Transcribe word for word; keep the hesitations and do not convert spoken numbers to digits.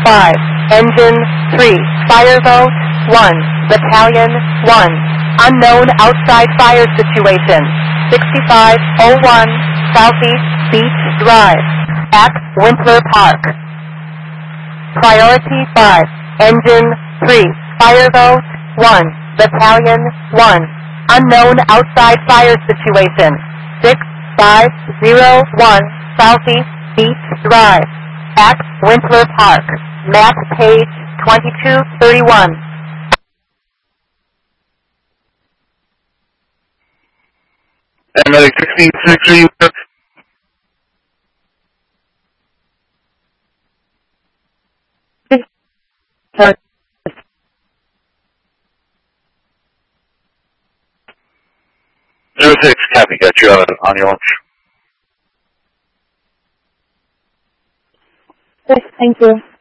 five. Engine three. Fire vote one. Battalion one. Unknown outside fire situation. sixty-five oh one Southeast Beach Drive at Winkler Park. Priority five. Engine three. Fire vote one. Battalion one. Unknown outside fire situation. six five oh one Southeast Beach Drive at Winkler Park. Map page twenty-two thirty-one. Medic sixteen sixty. Zero six, copy. Got you on, on your launch. Yes, thank you.